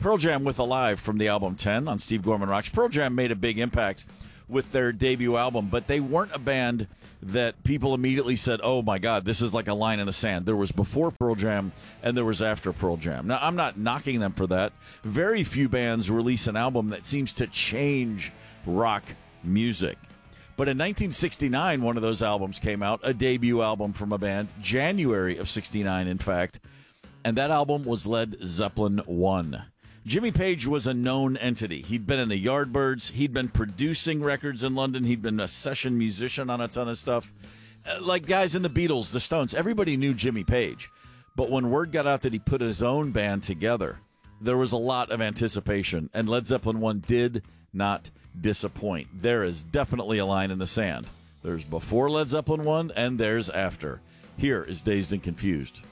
Pearl Jam with Alive from the album 10 on Steve Gorman Rocks. Pearl Jam made a big impact with their debut album, but they weren't a band that people immediately said, oh my God, this is like a line in the sand. There was before Pearl Jam and there was after Pearl Jam. Now, I'm not knocking them for that. Very few bands release an album that seems to change rock music. But in 1969, one of those albums came out, a debut album from a band, January of 69, in fact, and that album was Led Zeppelin 1. Jimmy Page was a known entity. He'd been in the Yardbirds. He'd been producing records in London. He'd been a session musician on a ton of stuff. Like guys in the Beatles, the Stones, everybody knew Jimmy Page. But when word got out that he put his own band together, there was a lot of anticipation, and Led Zeppelin 1 did not disappoint. There is definitely a line in the sand. There's before Led Zeppelin 1, and there's after. Here is Dazed and Confused.